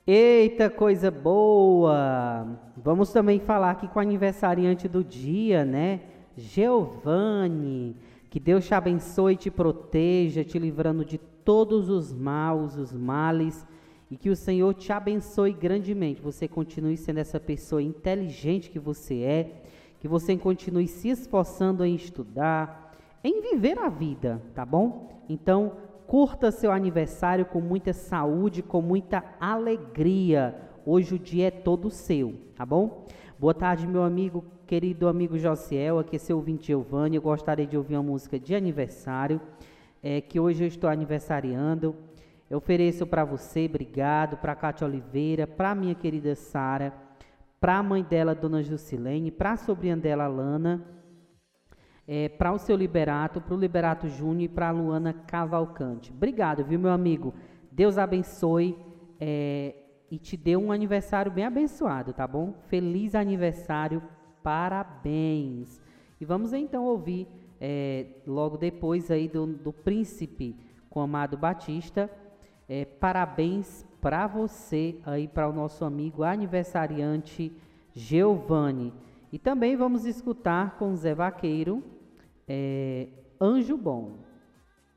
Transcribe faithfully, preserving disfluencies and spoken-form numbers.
Eita, coisa boa! Vamos também falar aqui com o aniversariante do dia, né? Giovanni. Que Deus te abençoe e te proteja, te livrando de todos os maus, os males, e que o Senhor te abençoe grandemente. Você continue sendo essa pessoa inteligente que você é, que você continue se esforçando em estudar, em viver a vida, tá bom? Então, curta seu aniversário com muita saúde, com muita alegria. Hoje o dia é todo seu, tá bom? Boa tarde, meu amigo, querido amigo Josiel, aqui é seu ouvinte Giovanni. Eu gostaria de ouvir uma música de aniversário, é, que hoje eu estou aniversariando. Eu ofereço para você, obrigado, para a Cátia Oliveira, para a minha querida Sara, para a mãe dela, Dona Jusilene, para a sobrinha dela, Lana, é, para o seu Liberato, para o Liberato Júnior e para a Luana Cavalcante. Obrigado, viu, meu amigo? Deus abençoe é, e te dê um aniversário bem abençoado, tá bom? Feliz aniversário, parabéns! E vamos então ouvir, é, logo depois aí do, do Príncipe com Amado Batista, é, parabéns para você aí, para o nosso amigo aniversariante Giovanni. E também vamos escutar com Zé Vaqueiro, é, Anjo Bom.